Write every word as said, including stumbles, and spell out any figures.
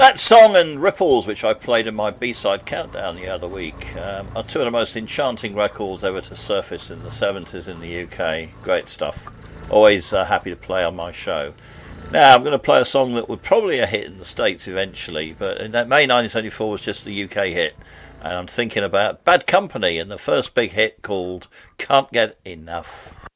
That song and Ripples, which I played in my B-side countdown the other week, um, are two of the most enchanting records ever to surface in the seventies in the U K. Great stuff. Always uh, happy to play on my show. Now, I'm going to play a song that would probably a hit in the States eventually, but in that May nineteen seventy-four was just a U K hit. And I'm thinking about Bad Company and the first big hit called Can't Get Enough.